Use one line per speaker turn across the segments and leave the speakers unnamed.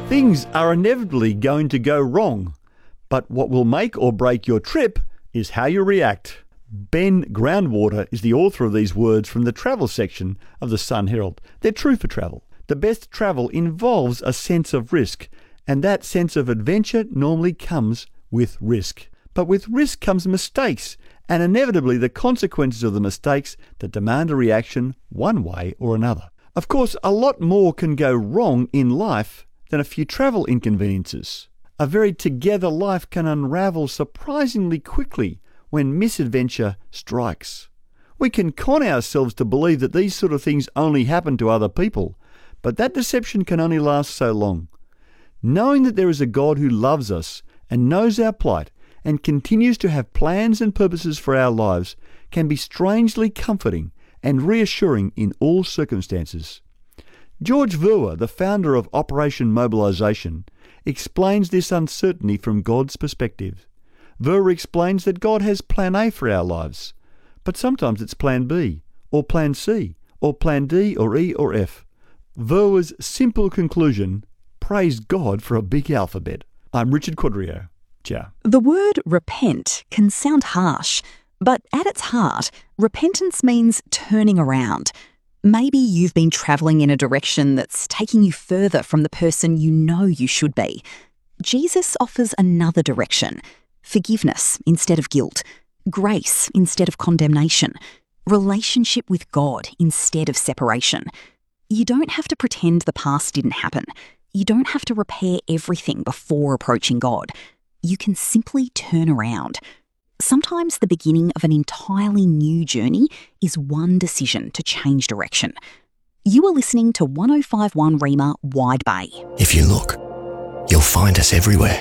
Things are inevitably going to go wrong, but what will make or break your trip is how you react. Ben Groundwater is the author of these words from the travel section of the Sun Herald. They're true for travel. The best travel involves a sense of risk, and that sense of adventure normally comes with risk. But with risk comes mistakes, and inevitably the consequences of the mistakes that demand a reaction one way or another. Of course, a lot more can go wrong in life than a few travel inconveniences. A very together life can unravel surprisingly quickly when misadventure strikes. We can con ourselves to believe that these sort of things only happen to other people, but that deception can only last so long. Knowing that there is a God who loves us and knows our plight and continues to have plans and purposes for our lives can be strangely comforting and reassuring in all circumstances. George Verwer, the founder of Operation Mobilisation, explains this uncertainty from God's perspective. Verwer explains that God has plan A for our lives, but sometimes it's plan B, or plan C, or plan D, or E, or F. Verwer's simple conclusion: praise God for a big alphabet. I'm Richard Quadrio. Ciao.
The word repent can sound harsh, but at its heart, repentance means turning around. Maybe you've been travelling in a direction that's taking you further from the person you know you should be. Jesus offers another direction: forgiveness instead of guilt, grace instead of condemnation, relationship with God instead of separation. You don't have to pretend the past didn't happen. You don't have to repair everything before approaching God. You can simply turn around. Sometimes the beginning of an entirely new journey is one decision to change direction. You are listening to 105.1 Rhema Wide Bay.
If you look, you'll find us everywhere.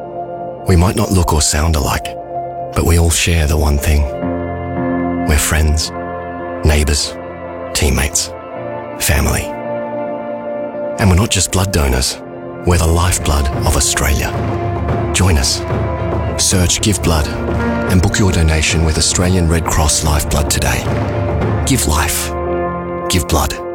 We might not look or sound alike, but we all share the one thing. We're friends, neighbours, teammates, family. And we're not just blood donors, we're the lifeblood of Australia. Join us. Search Give Blood and book your donation with Australian Red Cross Lifeblood today. Give life. Give blood.